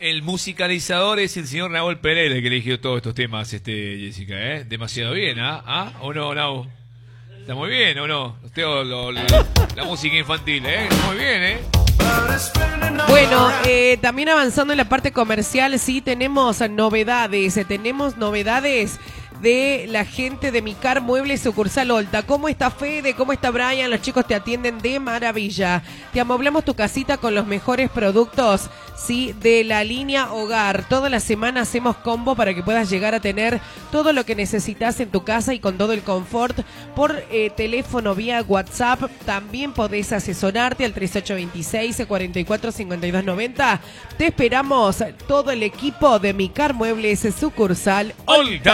el musicalizador es el señor Nahuel Pereira, que eligió todos estos temas, Jessica, ¿eh? Demasiado bien, ¿ah? ¿Ah? ¿O no, Nau? ¿Está muy bien o no? La música infantil, ¿eh? Muy bien, ¿eh? Bueno, también avanzando en la parte comercial, sí tenemos novedades de la gente de Micar Muebles Sucursal Olta. ¿Cómo está Fede? ¿Cómo está Brian? Los chicos te atienden de maravilla. Te amoblamos tu casita con los mejores productos, sí, de la línea Hogar. Toda la semana hacemos combo para que puedas llegar a tener todo lo que necesitas en tu casa y con todo el confort por teléfono vía WhatsApp. También podés asesorarte al 3826-445290. Te esperamos todo el equipo de Micar Muebles Sucursal Olta.